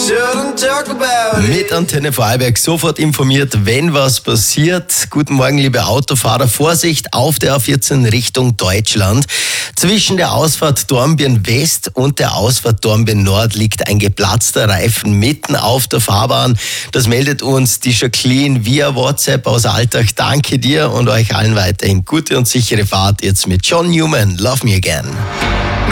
Mit Antenne Vorarlberg sofort informiert, wenn was passiert. Guten Morgen, liebe Autofahrer. Vorsicht auf der A14 Richtung Deutschland. Zwischen der Ausfahrt Dornbirn West und der Ausfahrt Dornbirn Nord liegt ein geplatzter Reifen mitten auf der Fahrbahn. Das meldet uns die Jacqueline via WhatsApp aus Alltag. Danke dir und euch allen weiterhin gute und sichere Fahrt. Jetzt mit John Newman, Love Me Again.